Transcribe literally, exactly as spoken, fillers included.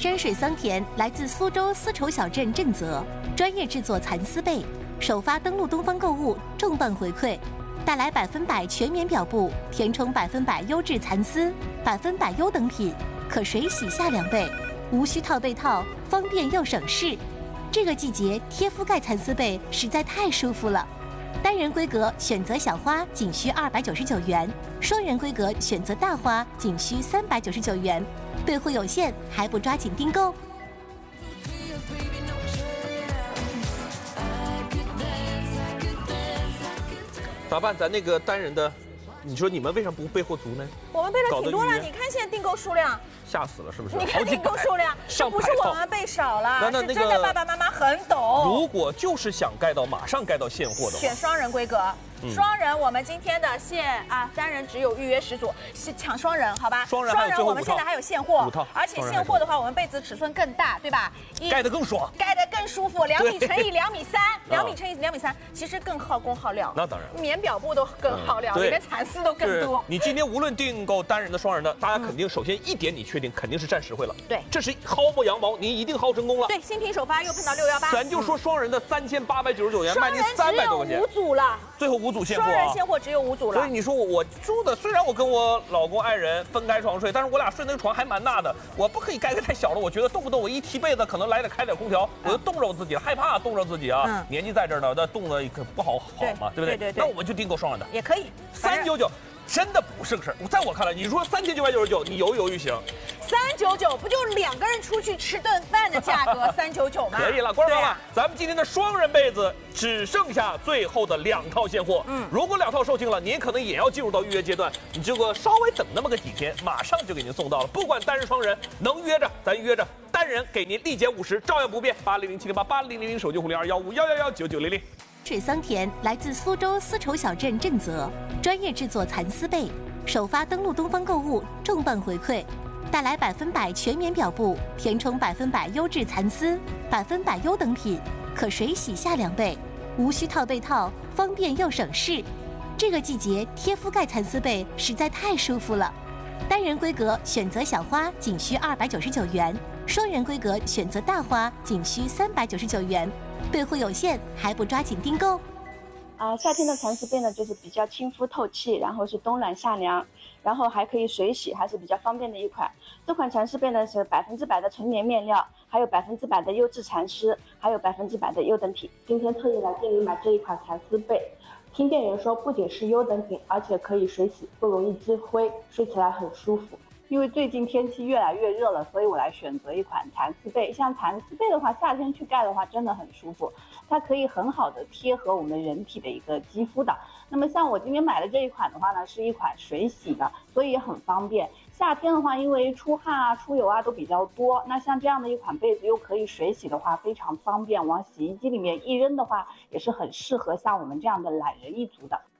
山水桑田来自苏州丝绸小镇正泽，专业制作蚕丝被，首发登录东方购物，重磅回馈，带来百分百全棉表布，填充百分百优质蚕丝，百分百优等品，可水洗下凉被，无需套被套，方便又省事。这个季节贴覆盖蚕丝被实在太舒服了。单人规格选择小花仅需二百九十九元，双人规格选择大花仅需三百九十九元。备货有限，还不抓紧订购？ 咋办？咱那个单人的，你说你们为什么不备货足呢？ 我们备了挺多了，你看现在订购数量。 吓死了，是不是？ 你看订购数量，这不是我们备少了， 那那那个是真的爸爸妈妈很懂。 如果就是想盖到马上盖到现货的话， 选双人规格。 嗯、 双人，我们今天的现啊，单人只有预约十组，抢双人，好吧？ 双人， 双人我们现在还有现货， 五套， 而且现货的话，我们被子尺寸更大，对吧？ 盖得更爽， 盖得更舒服，两米乘以两米三，两米乘以两米三，其实更耗工耗料。 那当然， 棉表布都更耗料，里面蚕丝都更多。 你今天无论订购单人的、双人的，大家肯定首先一点你确定肯定是占实惠了。 对， 这是薅不羊毛，你一定薅成功了。 对，新品首发又碰到六幺八， 咱就说双人的三千八百九十九元，卖您三百多块钱， 五组了， 最后五组现货， 双人现货只有五组了。 所以你说我我住的，虽然我跟我老公爱人分开床睡，但是我俩睡那个床还蛮大的，我不可以盖个太小了，我觉得动不动我一踢被子，可能来点开点空调，我就冻着我自己，害怕冻着自己啊。嗯、年纪在这儿呢，那冻的可不好好嘛，对不对？ 对对对。 那我们就订购双人的， 也可以， 三九九。真的不是个事儿，在我看来，你说三千九百九十九，你犹豫犹豫行。 三九九不就两个人出去吃顿饭的价格，三九九吗？ 可以了，观众朋友们，咱们今天的双人被子只剩下最后的两套现货。嗯，如果两套售罄了，您可能也要进入到预约阶段。你这个稍微等那么个几天，马上就给您送到了。不管单人双人，能约着咱约着，单人给您立减五十，照样不变。八零零七零八八零零零手机号零二幺五幺幺幺九九零零。 水桑田来自苏州丝绸小镇正泽，专业制作蚕丝被，首发登录东方购物，重磅回馈，带来百分百全棉表布，填充百分百优质蚕丝，百分百优等品，可水洗下凉被，无需套被套，方便又省事。这个季节贴覆盖蚕丝被实在太舒服了。单人规格选择小花仅需二百九十九元，双人规格选择大花仅需三百九十九元。备货有限，还不抓紧订购？ 啊，夏天的蚕丝被呢，就是比较亲肤透气，然后是冬暖夏凉，然后还可以水洗，还是比较方便的一款。这款蚕丝被呢是百分之百的纯棉面料，还有百分之百的优质蚕丝，还有百分之百的优等品。今天特意来店里买这一款蚕丝被，听店员说不仅是优等品，而且可以水洗，不容易积灰，睡起来很舒服。因为最近天气越来越热了，所以我来选择一款蚕丝被。像蚕丝被的话，夏天去盖的话真的很舒服，它可以很好的贴合我们人体的一个肌肤的。那么像我今天买的这一款的话呢，是一款水洗的，所以也很方便。夏天的话，因为出汗啊、出油啊都比较多，那像这样的一款被子又可以水洗的话，非常方便，往洗衣机里面一扔的话，也是很适合像我们这样的懒人一族的。